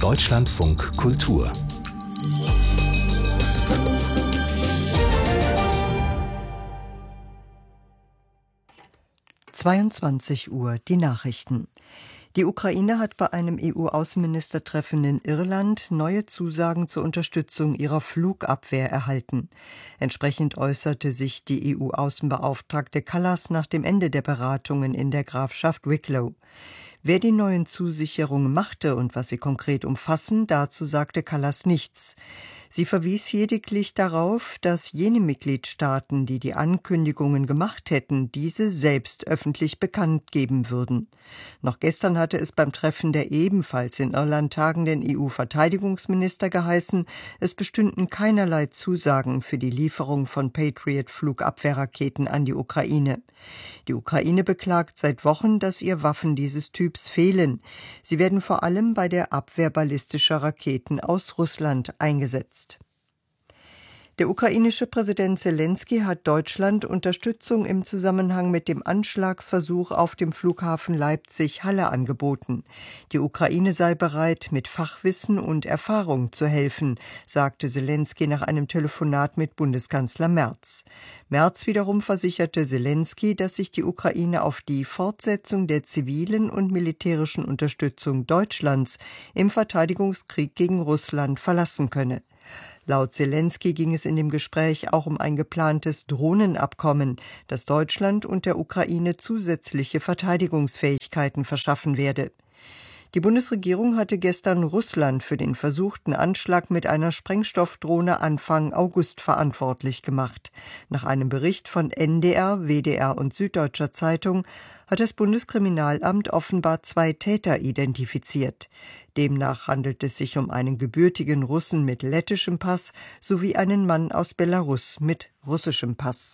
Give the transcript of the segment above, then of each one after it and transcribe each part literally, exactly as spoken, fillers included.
Deutschlandfunk Kultur zweiundzwanzig Uhr, die Nachrichten. Die Ukraine hat bei einem E U-Außenministertreffen in Irland neue Zusagen zur Unterstützung ihrer Flugabwehr erhalten. Entsprechend äußerte sich die E U-Außenbeauftragte Kallas nach dem Ende der Beratungen in der Grafschaft Wicklow. Wer die neuen Zusicherungen machte und was sie konkret umfassen, dazu sagte Kallas nichts. Sie verwies lediglich darauf, dass jene Mitgliedstaaten, die die Ankündigungen gemacht hätten, diese selbst öffentlich bekannt geben würden. Noch gestern hatte es beim Treffen der ebenfalls in Irland tagenden E U-Verteidigungsminister geheißen, es bestünden keinerlei Zusagen für die Lieferung von Patriot-Flugabwehrraketen an die Ukraine. Die Ukraine beklagt seit Wochen, dass ihr Waffen dieses Typs fehlen. Sie werden vor allem bei der Abwehr ballistischer Raketen aus Russland eingesetzt. Der ukrainische Präsident Selenskyj hat Deutschland Unterstützung im Zusammenhang mit dem Anschlagsversuch auf dem Flughafen Leipzig-Halle angeboten. Die Ukraine sei bereit, mit Fachwissen und Erfahrung zu helfen, sagte Selenskyj nach einem Telefonat mit Bundeskanzler Merz. Merz wiederum versicherte Selenskyj, dass sich die Ukraine auf die Fortsetzung der zivilen und militärischen Unterstützung Deutschlands im Verteidigungskrieg gegen Russland verlassen könne. Laut Selenskyj ging es in dem Gespräch auch um ein geplantes Drohnenabkommen, das Deutschland und der Ukraine zusätzliche Verteidigungsfähigkeiten verschaffen werde. Die Bundesregierung hatte gestern Russland für den versuchten Anschlag mit einer Sprengstoffdrohne Anfang August verantwortlich gemacht. Nach einem Bericht von N D R, W D R und Süddeutscher Zeitung hat das Bundeskriminalamt offenbar zwei Täter identifiziert. Demnach handelt es sich um einen gebürtigen Russen mit lettischem Pass sowie einen Mann aus Belarus mit russischem Pass.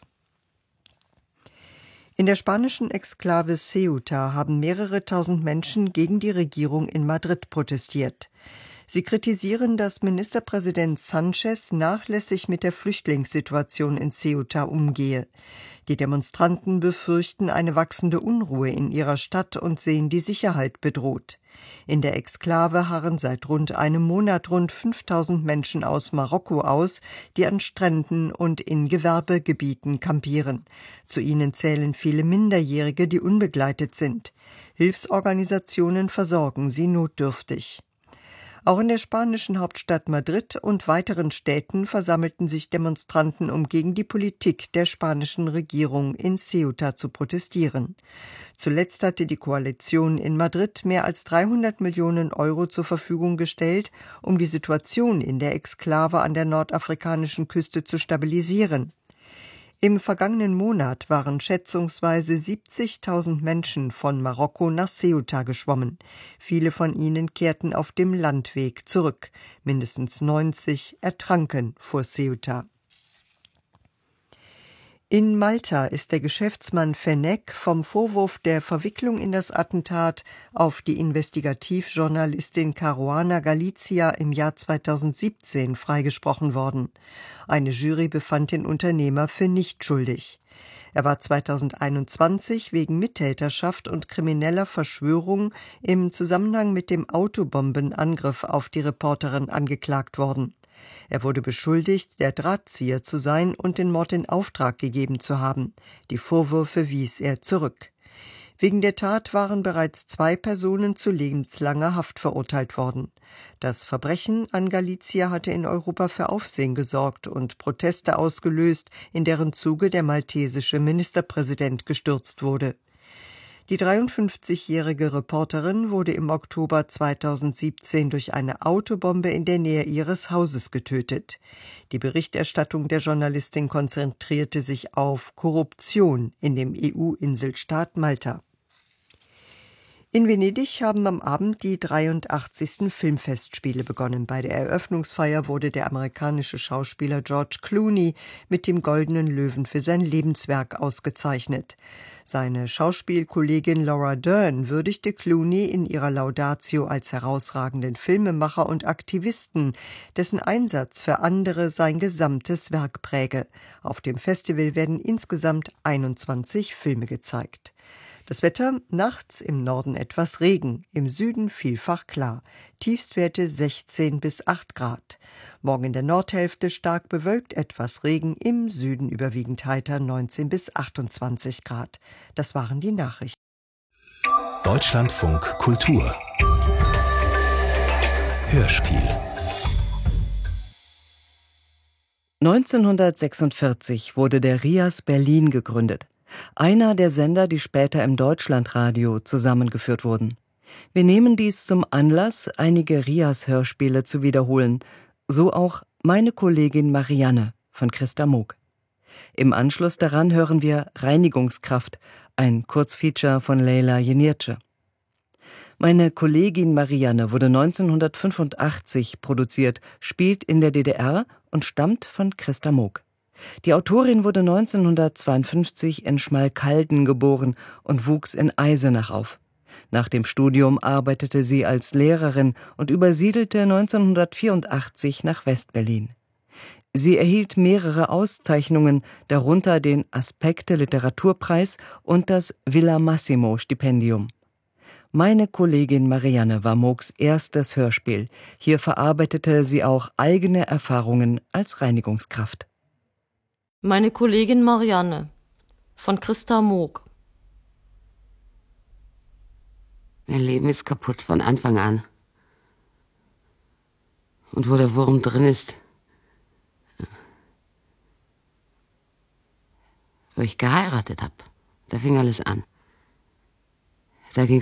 In der spanischen Exklave Ceuta haben mehrere tausend Menschen gegen die Regierung in Madrid protestiert. Sie kritisieren, dass Ministerpräsident Sánchez nachlässig mit der Flüchtlingssituation in Ceuta umgehe. Die Demonstranten befürchten eine wachsende Unruhe in ihrer Stadt und sehen die Sicherheit bedroht. In der Exklave harren seit rund einem Monat rund fünftausend Menschen aus Marokko aus, die an Stränden und in Gewerbegebieten kampieren. Zu ihnen zählen viele Minderjährige, die unbegleitet sind. Hilfsorganisationen versorgen sie notdürftig. Auch in der spanischen Hauptstadt Madrid und weiteren Städten versammelten sich Demonstranten, um gegen die Politik der spanischen Regierung in Ceuta zu protestieren. Zuletzt hatte die Koalition in Madrid mehr als dreihundert Millionen Euro zur Verfügung gestellt, um die Situation in der Exklave an der nordafrikanischen Küste zu stabilisieren. Im vergangenen Monat waren schätzungsweise siebzigtausend Menschen von Marokko nach Ceuta geschwommen. Viele von ihnen kehrten auf dem Landweg zurück. Mindestens neunzig ertranken vor Ceuta. In Malta ist der Geschäftsmann Fenech vom Vorwurf der Verwicklung in das Attentat auf die Investigativjournalistin Caruana Galizia im Jahr zweitausendsiebzehn freigesprochen worden. Eine Jury befand den Unternehmer für nicht schuldig. Er war zweitausendeinundzwanzig wegen Mittäterschaft und krimineller Verschwörung im Zusammenhang mit dem Autobombenangriff auf die Reporterin angeklagt worden. Er wurde beschuldigt, der Drahtzieher zu sein und den Mord in Auftrag gegeben zu haben. Die Vorwürfe wies er zurück. Wegen der Tat waren bereits zwei Personen zu lebenslanger Haft verurteilt worden. Das Verbrechen an Galizia hatte in Europa für Aufsehen gesorgt und Proteste ausgelöst, in deren Zuge der maltesische Ministerpräsident gestürzt wurde. Die dreiundfünfzigjährige Reporterin wurde im Oktober zweitausendsiebzehn durch eine Autobombe in der Nähe ihres Hauses getötet. Die Berichterstattung der Journalistin konzentrierte sich auf Korruption in dem E U-Inselstaat Malta. In Venedig haben am Abend die dreiundachtzigsten Filmfestspiele begonnen. Bei der Eröffnungsfeier wurde der amerikanische Schauspieler George Clooney mit dem Goldenen Löwen für sein Lebenswerk ausgezeichnet. Seine Schauspielkollegin Laura Dern würdigte Clooney in ihrer Laudatio als herausragenden Filmemacher und Aktivisten, dessen Einsatz für andere sein gesamtes Werk präge. Auf dem Festival werden insgesamt einundzwanzig Filme gezeigt. Das Wetter: nachts im Norden etwas Regen, im Süden vielfach klar. Tiefstwerte sechzehn bis acht Grad. Morgen in der Nordhälfte stark bewölkt, etwas Regen, im Süden überwiegend heiter, neunzehn bis achtundzwanzig Grad. Das waren die Nachrichten. Deutschlandfunk Kultur Hörspiel. neunzehnhundertsechsundvierzig wurde der RIAS Berlin gegründet. Einer der Sender, die später im Deutschlandradio zusammengeführt wurden. Wir nehmen dies zum Anlass, einige RIAS-Hörspiele zu wiederholen. So auch Meine Kollegin Marianne von Christa Moog. Im Anschluss daran hören wir Reinigungskraft, ein Kurzfeature von Leyla Yenirce. Meine Kollegin Marianne wurde neunzehnhundertfünfundachtzig produziert, spielt in der D D R und stammt von Christa Moog. Die Autorin wurde neunzehnhundertzweiundfünfzig in Schmalkalden geboren und wuchs in Eisenach auf. Nach dem Studium arbeitete sie als Lehrerin und übersiedelte neunzehnhundertvierundachtzig nach West-Berlin. Sie erhielt mehrere Auszeichnungen, darunter den Aspekte-Literaturpreis und das Villa-Massimo-Stipendium. Meine Kollegin Marianne war Moogs erstes Hörspiel. Hier verarbeitete sie auch eigene Erfahrungen als Reinigungskraft. Meine Kollegin Marianne von Christa Moog. Mein Leben ist kaputt von Anfang an. Und wo der Wurm drin ist, wo ich geheiratet habe, da fing alles an. Da ging